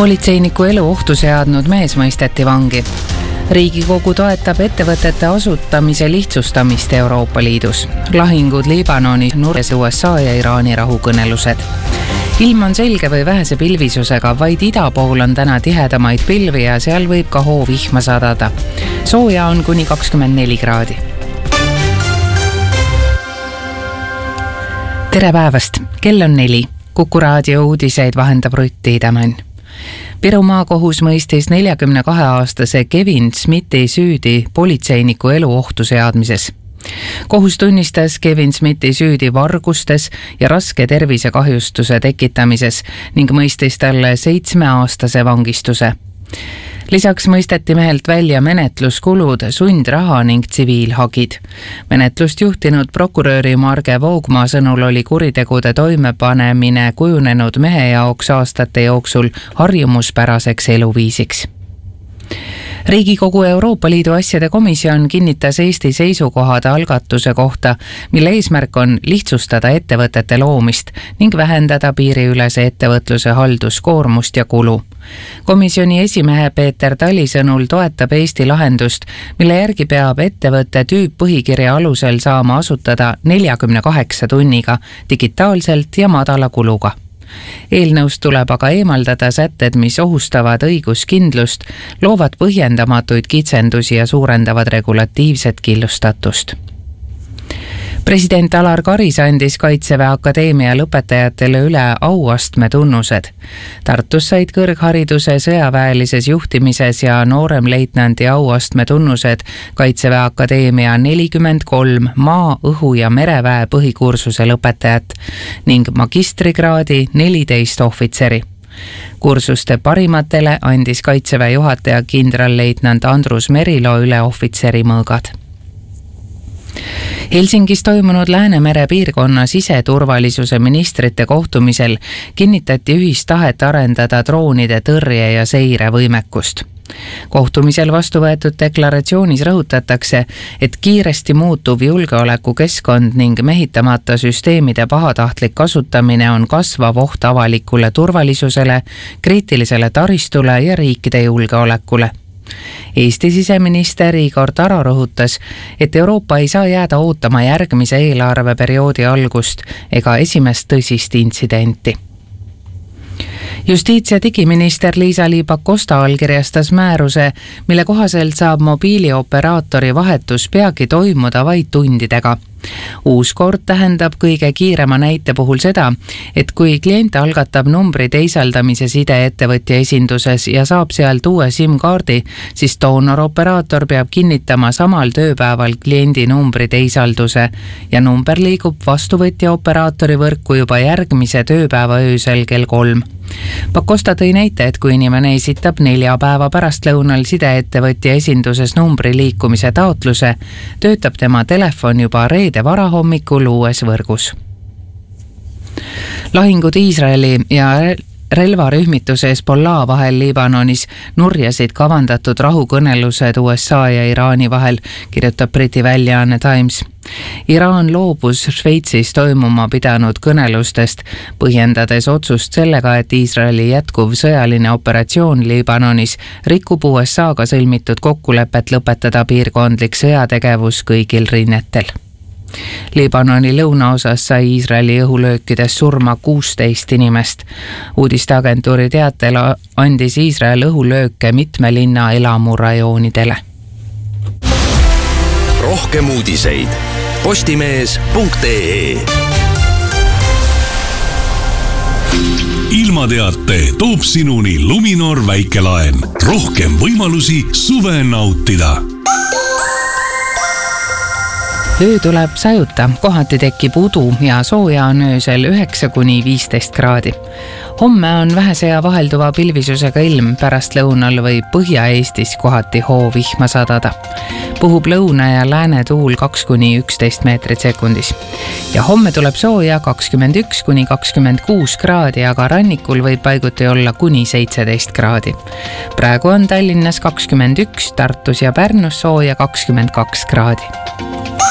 Politseiniku elu ohtu seadnud mees mõisteti vangi. Riigikogu toetab ettevõtete asutamise lihtsustamist Euroopa Liidus. Lahingud Liibanonis, nurjas USA ja Iraani rahukõnelused. Ilm on selge või vähese pilvisusega, vaid ida pool on täna tihedamaid pilvi ja seal võib ka hoovihma sadada. Sooja on kuni 24 kraadi. Tere päevast, kell on 4. Kuku raadio uudiseid vahendab Rutt Tiidemann. Viru maakohus mõistis 42-aastase Kevin Smithi süüdi politseiniku elu ohtu seadmises. Kohus tunnistas Kevin Smithi süüdi vargustes ja raske tervisekahjustuse tekitamises ning mõistis talle 7-aastase vangistuse. Lisaks mõisteti mehelt välja menetluskulud, sundraha ning tsiviilhagid. Menetlust juhtinud prokuröri Marge Voogmaa sõnul oli kuritegude toimepanemine kujunenud mehe jaoks aastate jooksul harjumuspäraseks eluviisiks. Riigikogu Euroopa Liidu asjade komisjon kinnitas Eesti seisukohade algatuse kohta, mille eesmärk on lihtsustada ettevõtete loomist ning vähendada piiriülese ettevõtluse halduskoormust ja kulu. Komisjoni esimehe Peeter Tali sõnul toetab Eesti lahendust, mille järgi peab ettevõtte tüüppõhikirja alusel saama asutada 48 tunniga digitaalselt ja madala kuluga. Eelnõust tuleb aga eemaldada sätted, mis ohustavad õiguskindlust, loovad põhjendamatuid kitsendusi ja suurendavad regulatiivset killustatust. President Alar Karis andis Kaitseväe Akadeemia lõpetajatele üle auastme tunnused. Tartus said kõrghariduse sõjaväelises juhtimises ja nooremleitnandi auastme tunnused Kaitseväe Akadeemia 43 maa-, õhu- ja mereväe põhikursuse lõpetajat ning magistrikraadi 14 ohvitseri. Kursuste parimatele andis Kaitseväe juhataja kindralleitnant Andrus Merilo üle ohvitseri mõõgad. Helsingis toimunud Läänemere piirkonna siseturvalisuse ministrite kohtumisel kinnitati ühistahet arendada droonide tõrje ja seire võimekust. Kohtumisel vastu võetud deklaratsioonis rõhutatakse, et kiiresti muutuv julgeolekukeskkond ning mehitamata süsteemide pahatahtlik kasutamine on kasvav oht avalikule turvalisusele, kriitilisele taristule ja riikide julgeolekule. Eesti siseminister Igor Taro rõhutas, et Euroopa ei saa jääda ootama järgmise eelarveperioodi algust ega esimest tõsist intsidenti. Justiits- ja digiminister Liisa-Ly Pakosta allkirjastas määruse, mille kohaselt saab mobiilioperaatori vahetus peagi toimuda vaid tundidega. Uus kord tähendab kõige kiirema näite puhul seda, et kui klient algatab numbri teisaldamise sideettevõtja esinduses ja saab sealt uue SIM-kaardi, siis doonoroperaator peab kinnitama samal tööpäeval kliendi numbri teisalduse ja number liigub vastuvõtja operaatori võrku juba järgmise tööpäeva öösel kell 3. Pakosta tõi näite, et kui inimene esitab 4 päeva pärastlõunal sideettevõtja esinduses numbri liikumise taotluse, töötab tema telefon juba reede varahommikul uues võrgus. Lahingud Iisraeli ja relvarühmituse Hezbollah vahel Liibanonis nurjasid kavandatud rahukõnelused USA ja Iraani vahel, kirjutab Briti väljaanne Times. Iraan loobus Šveitsis toimuma pidanud kõnelustest, põhjendades otsust sellega, et Iisraeli jätkuv sõjaline operatsioon Liibanonis rikub USA-ga sõlmitud kokkulepet lõpetada piirkondlik sõjategevus kõigil rinnetel. Liibanoni lõunaosas sai Iisraeli õhulöökides surma 16 inimest. Uudisteagentuuri teatel andis Iisrael õhulööke mitme linna elamurajoonidele. Rohkem uudiseid postimees.ee. Ilmateate toob sinuni Luminor väikelaen. Rohkem võimalusi suve nautida. Öö tuleb sajuta, kohati tekib udu ja sooja on öösel 9–15 kraadi. Homme on vähese ja vahelduva pilvisusega ilm, pärastlõunal võib Põhja-Eestis kohati hoovihma sadada. Puhub lõuna ja lääne tuul 2–11 meetrit sekundis. Ja homme tuleb sooja 21–26 kraadi, aga rannikul võib paiguti olla kuni 17 kraadi. Praegu on Tallinnas 21, Tartus ja Pärnus sooja 22 kraadi.